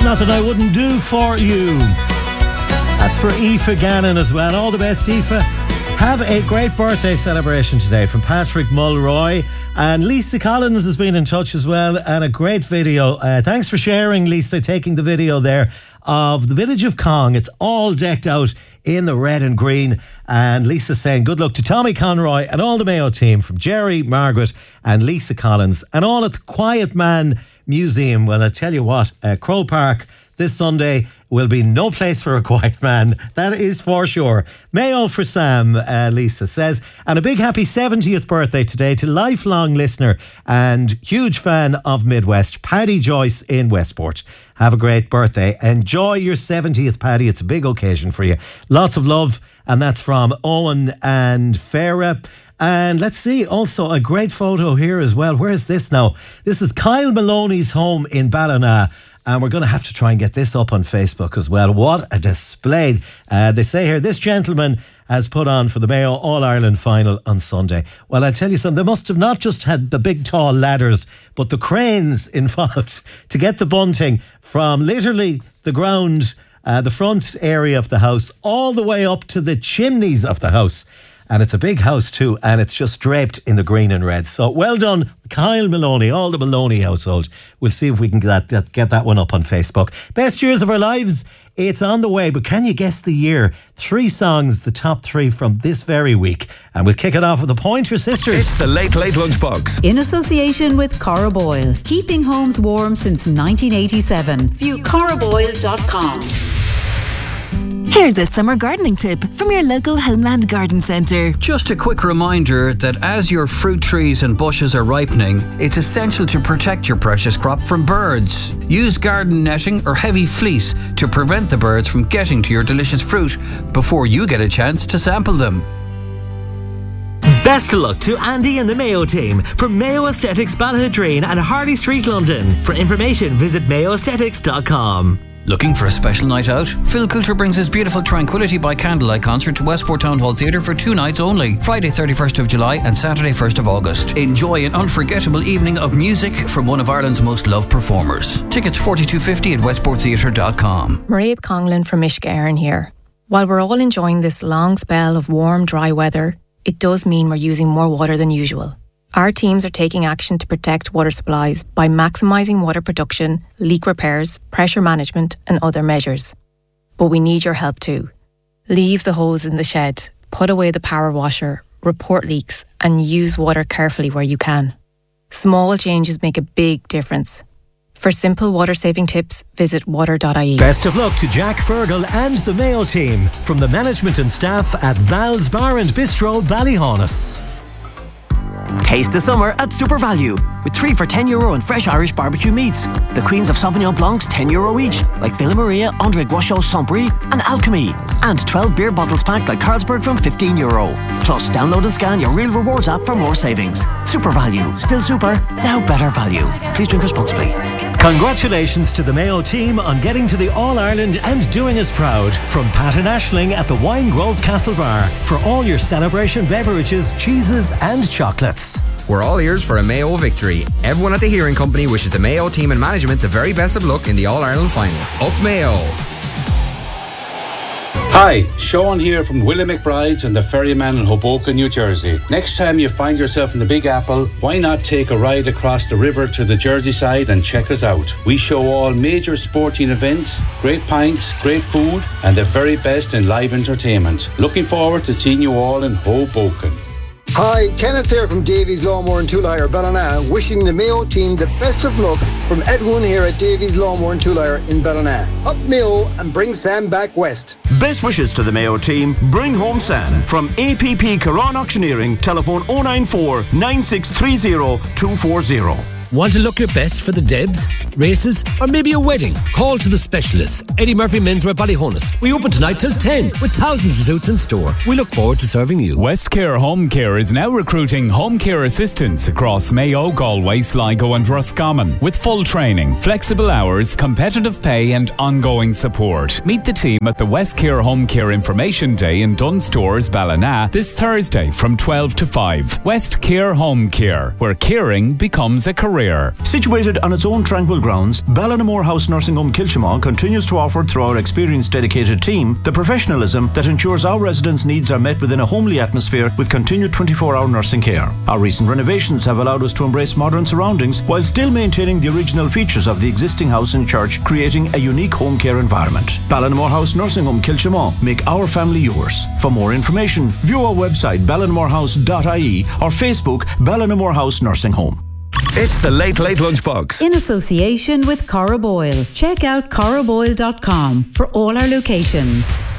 Nothing I Wouldn't Do For You. That's for Aoife Gannon as well. All the best, Aoife. Have a great birthday celebration today from Patrick Mulroy. And Lisa Collins has been in touch as well, and a great video. Thanks for sharing, Lisa, taking the video there of the village of Cong. It's all decked out in the red and green. And Lisa saying good luck to Tommy Conroy and all the Mayo team from Jerry, Margaret and Lisa Collins, and all at the Quiet Man Museum. Well, I tell you what, Crow Park this Sunday will be no place for a quiet man. That is for sure. Mayo for Sam, Lisa says. And a big happy 70th birthday today to lifelong listener and huge fan of Midwest, Paddy Joyce in Westport. Have a great birthday. Enjoy your 70th, Paddy. It's a big occasion for you. Lots of love. And that's from Owen and Farah. And let's see, also a great photo here as well. Where is this now? This is Kyle Maloney's home in Ballina. And we're going to have to try and get this up on Facebook as well. What a display. They say here, this gentleman has put on for the Mayo All-Ireland final on Sunday. Well, I tell you something, they must have not just had the big tall ladders, but the cranes involved to get the bunting from literally the ground, the front area of the house, all the way up to the chimneys of the house. And it's a big house too, and it's just draped in the green and red. So well done, Kyle Maloney, all the Maloney household. We'll see if we can get that one up on Facebook. Best years of our lives, it's on the way, but can you guess the year? 3 songs, the top 3 from this very week. And we'll kick it off with the Pointer Sisters. It's the Late Late Lunchbox. In association with Cora Boyle, keeping homes warm since 1987. View coraboyle.com. Here's a summer gardening tip from your local Homeland Garden Centre. Just a quick reminder that as your fruit trees and bushes are ripening, it's essential to protect your precious crop from birds. Use garden netting or heavy fleece to prevent the birds from getting to your delicious fruit before you get a chance to sample them. Best of luck to Andy and the Mayo team from Mayo Aesthetics Balladreen and Harley Street, London. For information, visit mayoaesthetics.com. Looking for a special night out? Phil Coulter brings his beautiful Tranquility by Candlelight concert to Westport Town Hall Theatre for 2 nights only, Friday 31st of July and Saturday 1st of August. Enjoy an unforgettable evening of music from one of Ireland's most loved performers. Tickets $42.50 at westporttheatre.com. Mairead Conlon from Uisce Éireann here. While we're all enjoying this long spell of warm, dry weather, it does mean we're using more water than usual. Our teams are taking action to protect water supplies by maximising water production, leak repairs, pressure management and other measures. But we need your help too. Leave the hose in the shed, put away the power washer, report leaks and use water carefully where you can. Small changes make a big difference. For simple water-saving tips, visit water.ie. Best of luck to Jack Fergal and the Mayo team from the management and staff at Val's Bar and Bistro, Ballyhaunis. Taste the summer at Super Value with 3 for €10 in fresh Irish barbecue meats. The Queens of Sauvignon Blancs €10 each, like Villa Maria, André Guachot, Saint-Brie and Alchemy. And 12 beer bottles packed like Carlsberg from €15. Plus, download and scan your Real Rewards app for more savings. Super Value. Still super, now better value. Please drink responsibly. Congratulations to the Mayo team on getting to the All-Ireland and doing us proud. From Pat and Aisling at the Wine Grove Castle Bar for all your celebration beverages, cheeses and chocolates. We're all ears for a Mayo victory. Everyone at the Hearing Company wishes the Mayo team and management the very best of luck in the All-Ireland final. Up Mayo! Hi, Sean here from Willie McBride's and the Ferryman in Hoboken, New Jersey. Next time you find yourself in the Big Apple, why not take a ride across the river to the Jersey side and check us out? We show all major sporting events, great pints, great food and the very best in live entertainment. Looking forward to seeing you all in Hoboken. Hi, Kenneth here from Davies Lawnmower and Tool Hire, Ballina, wishing the Mayo team the best of luck from everyone here at Davies Lawnmower and Tool Hire in Ballina. Up Mayo and bring Sam back west. Best wishes to the Mayo team. Bring home Sam. From APP Caron Auctioneering, telephone 094 9630 240. Want to look your best for the Debs, races, or maybe a wedding? Call to the specialists. Eddie Murphy Menswear Ballyhaunis. We open tonight till 10 with thousands of suits in store. We look forward to serving you. Westcare Home Care is now recruiting home care assistants across Mayo, Galway, Sligo and Roscommon with full training, flexible hours, competitive pay and ongoing support. Meet the team at the Westcare Home Care Information Day in Dunstores, Ballina this Thursday from 12 to 5. Westcare Home Care, where caring becomes a career. career. Situated on its own tranquil grounds, Ballinamore House Nursing Home Kilshamon continues to offer, through our experienced dedicated team, the professionalism that ensures our residents' needs are met within a homely atmosphere with continued 24-hour nursing care. Our recent renovations have allowed us to embrace modern surroundings while still maintaining the original features of the existing house and church, creating a unique home care environment. Ballinamore House Nursing Home Kilshamon. Make our family yours. For more information, view our website ballinamorehouse.ie or Facebook Ballinamore House Nursing Home. It's the Late Late Lunchbox. In association with Cora Boyle. Check out coraboyle.com for all our locations.